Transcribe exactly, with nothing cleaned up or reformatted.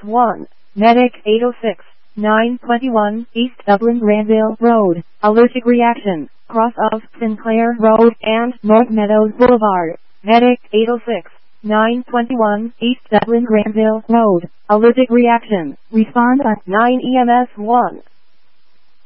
one. Medic eight oh six, nine twenty-one, East Dublin Granville Road. Allergic reaction. Cross of Sinclair Road and North Meadows Boulevard. Medic eight oh six, nine twenty-one, East Dublin Granville Road. Allergic reaction. Respond at nine E M S one.